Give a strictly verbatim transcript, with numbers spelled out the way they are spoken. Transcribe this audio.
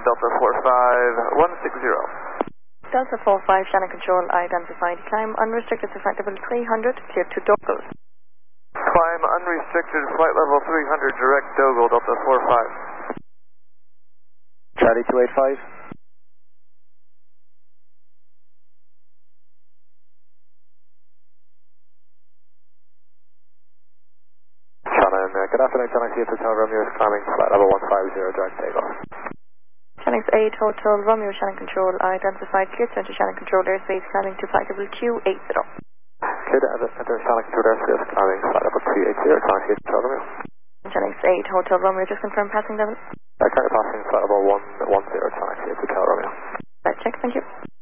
Delta four five one six zero. Delta four five, Shannon Control, identified. Climb unrestricted to flight level three hundred, clear to Dogle. Climb unrestricted, flight level three hundred, direct Dogle, Delta four five. Charlie two eight five. Shannon, uh, good afternoon, Shannon, C F Hotel Romeo is climbing flight level one five zero, direct takeoff. Shannon eight, Hotel Romeo, Shannon Control, identified. Clear to enter Shannon Control airspace, climbing to flight level two eight zero. Clear to enter Shannon Control airspace, climbing flight level two eight zero, climbing C F Hotel Romeo. Shannon eight, Hotel Romeo, just confirm passing level. Uh, currently passing flight level one one zero, climbing C F Hotel Romeo. Right, check, thank you.